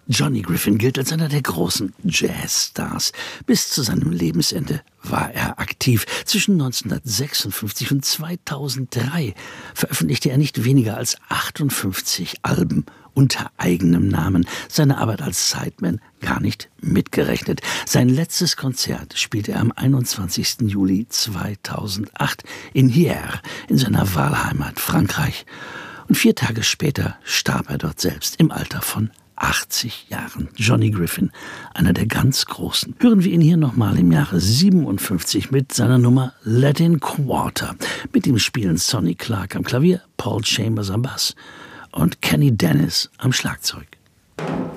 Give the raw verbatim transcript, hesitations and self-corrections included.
Johnny Griffin gilt als einer der großen Jazzstars. Bis zu seinem Lebensende war er aktiv. Zwischen neunzehnhundertsechsundfünfzig und zweitausenddrei veröffentlichte er nicht weniger als achtundfünfzig Alben unter eigenem Namen, seine Arbeit als Sideman gar nicht mitgerechnet. Sein letztes Konzert spielte er am einundzwanzigsten Juli zweitausendacht in Hyères in seiner Wahlheimat Frankreich. Und vier Tage später starb er dort selbst im Alter von achtzig Jahren. Johnny Griffin, einer der ganz Großen. Hören wir ihn hier nochmal im Jahre siebenundfünfzig mit seiner Nummer Latin Quarter. Mit ihm spielen Sonny Clark am Klavier, Paul Chambers am Bass und Kenny Dennis am Schlagzeug.